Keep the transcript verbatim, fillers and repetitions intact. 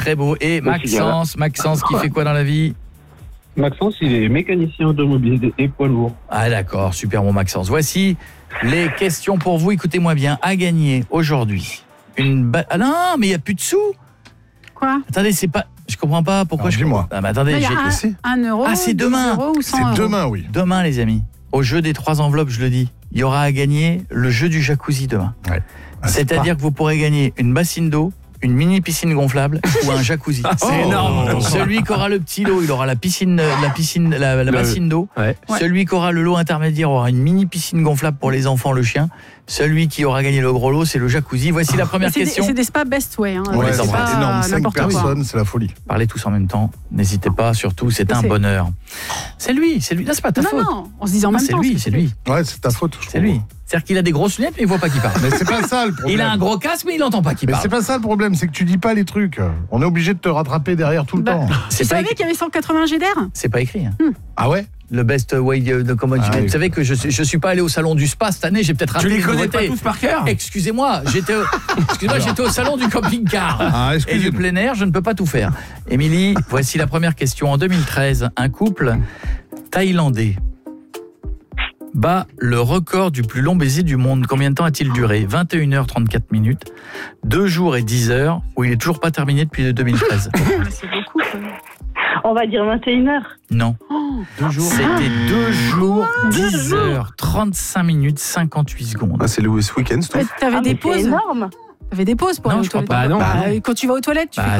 très beau. Et Maxence, Maxence qui fait quoi dans la vie ? Maxence, il est mécanicien automobile et poids lourd. Ah d'accord, super mon Maxence. Voici les questions pour vous. Écoutez-moi bien. À gagner aujourd'hui une... Ba... Ah non, mais il n'y a plus de sous. Quoi ? Attendez, c'est pas... Je comprends pas pourquoi Alors, je... dis-moi. Ah, mais attendez, Il y a j'ai... un, un euro. Ah, c'est demain. Euros ou cent C'est euros. demain, oui. Demain, les amis, au jeu des trois enveloppes, je le dis, il y aura à gagner le jeu du jacuzzi demain. Ouais. Ah, c'est C'est-à-dire que vous pourrez gagner une bassine d'eau, une mini piscine gonflable ou un jacuzzi. C'est énorme. Celui qui aura le petit lot, il aura la piscine, la piscine, la, la Le- bassine d'eau. Ouais. Celui qui aura le lot intermédiaire aura une mini piscine gonflable pour les enfants, le chien. Celui qui aura gagné le gros lot, c'est le jacuzzi. Voici la première C'est des, question. c'est des spas Best Way. Hein. Ouais, c'est c'est pas énorme. Cinq n'importe quoi. personnes, c'est la folie. Parlez tous en même temps. N'hésitez pas, surtout, c'est un C'est- bonheur. C'est lui, c'est lui. Non, c'est pas ta Non, faute. non, on se disait en Non, même c'est temps. lui, ce c'est que lui. Ouais, c'est ta faute, je C'est trouve. lui. C'est-à-dire qu'il a des grosses lunettes, mais il voit pas qui parle. Mais c'est pas ça le problème. Il a un gros casque, mais il n'entend pas qui Mais parle. c'est pas ça le problème, c'est que tu dis pas les trucs. On est obligé de te rattraper derrière tout le Bah, temps. Tu C'est pas, savais écrit- qu'il y avait cent quatre-vingts G d'air ? c'est pas écrit. Hein. Ah ouais? Le best way de comment Ah, Vous oui. savez que je suis, je suis pas allé au salon du spa cette année, j'ai peut-être raté Tu les une connais pas nouveauté. tous par cœur ? Excusez-moi, j'étais au, excusez-moi, j'étais au salon du camping-car Ah, et du excusez-moi. plein air, je ne peux pas tout faire. Émilie, voici la première question. En deux mille treize, un couple thaïlandais bat le record du plus long baiser du monde. Combien de temps a-t-il duré ? vingt et une heures trente-quatre minutes, deux jours et dix heures, où il est toujours pas terminé depuis deux mille treize. C'est beaucoup. quoi. On va dire vingt et une heures. Non. Deux jours. C'était deux jours, dix heures, trente-cinq minutes, cinquante-huit secondes. Ah, c'est le ce week-end, c'est tout. Ouais, T'avais Ah, mais des c'est pauses. énorme. T'avais des pauses pour Non, aller aux je crois toilettes. pas. Bah non. Bah, quand tu vas aux toilettes, tu Bah, fais